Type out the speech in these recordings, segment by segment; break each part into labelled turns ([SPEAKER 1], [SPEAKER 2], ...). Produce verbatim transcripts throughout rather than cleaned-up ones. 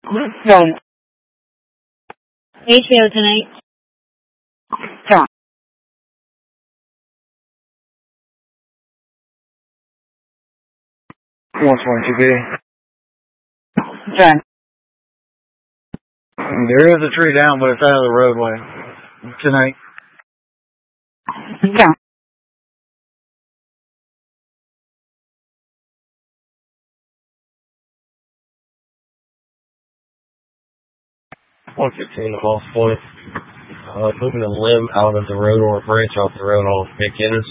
[SPEAKER 1] John.
[SPEAKER 2] H B O tonight.
[SPEAKER 1] John. one twenty-two B. John. There is a tree down, but it's out of the roadway tonight. John.
[SPEAKER 3] one fifteen to Moss Point. Uh, moving a limb out of the road or a branch off the road on McInnes.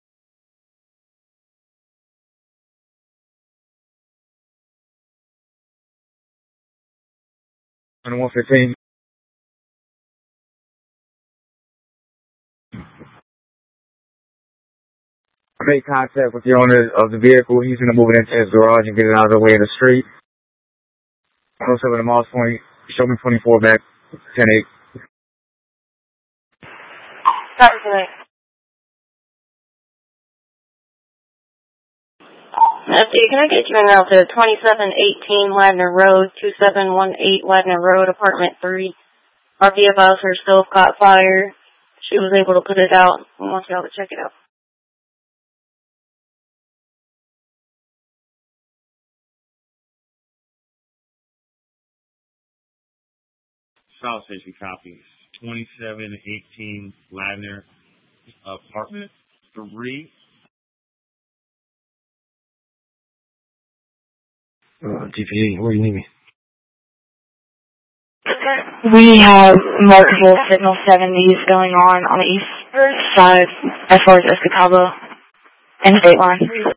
[SPEAKER 1] And one fifteen. I made contact with the owner of the vehicle. He's going to move it into his garage and get it out of the way of the street. one oh seven to Moss Point. Show me twenty-four back. ten eight.
[SPEAKER 2] Start tonight. Okay, can I get you in route to twenty-seven eighteen Wagner Road, two seven one eight Wagner Road, apartment three. Our V F S, her stove caught fire. She was able to put it out. We want y'all to check it out.
[SPEAKER 4] South Station copies. twenty-seven eighteen Wagner, apartment three.
[SPEAKER 3] Uh, G P E, where do you need me?
[SPEAKER 1] We have multiple signal seventies going on on the east side as far as Escataba and state line.